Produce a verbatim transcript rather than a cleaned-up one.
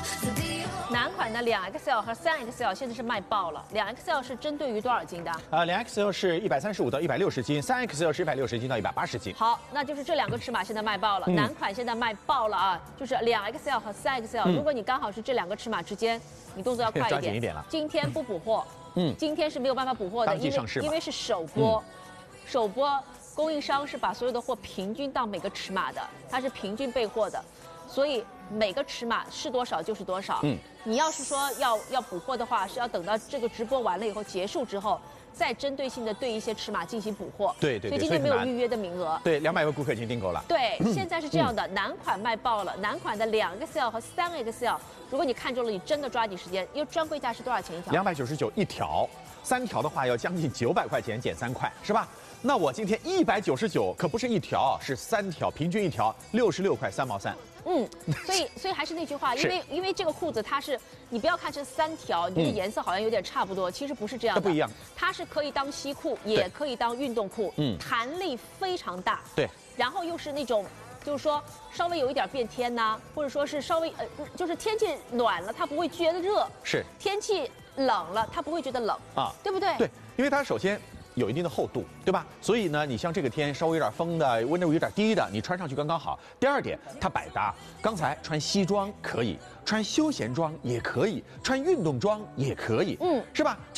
男款的两 X L 和三 X L 现在是卖爆了，两 X L 是针对于多少斤的？ 呃，两 X L 是一百三十五到一百六十斤，三 X L 是一百六十斤到一百八十斤。 好，那就是这两个尺码现在卖爆了， 嗯、 男款现在卖爆了啊，就是两 X L 和三 X L、嗯。如果你刚好是这两个尺码之间，你动作要快一点。 抓紧一点了。 今天不补货，嗯，今天是没有办法补货的，因为因为是首播，嗯、首播供应商是把所有的货平均到每个尺码的，它是平均备货的。所以每个尺码是多少就是多少。嗯，你要是说要要补货的话，是要等到这个直播完了以后结束之后，再针对性的对一些尺码进行补货。 对对对。 所以今天没有预约的名额。 对，两百位顾客已经订购了。 对，嗯、现在是这样的，男款卖爆了，男款的两 X L 和三 X L， 如果你看中了，你真的抓紧时间，因为专柜价是多少钱一条？ 两百九十九一条，三条的话要将近九百块钱，减三块，是吧？那我今天一百九十九可不是一条，是三条，平均一条六十六块三毛三。 嗯，所以所以还是那句话，因为因为这个裤子它是，你不要看这三条，你的颜色好像有点差不多，嗯、其实不是这样的， 它不一样。 它是可以当西裤，也可以当运动裤，嗯，弹力非常大。 对， 然后又是那种，就是说稍微有一点变天呐、啊，或者说是稍微呃，就是天气暖了，它不会觉得热； 是天气冷了，它不会觉得冷啊，对不对？ 对，因为它首先有一定的厚度，对吧？所以呢，你像这个天稍微有点风的，温度有点低的，你穿上去刚刚好。第二点，它百搭。刚才穿西装可以，穿休闲装也可以，穿运动装也可以，嗯，是吧？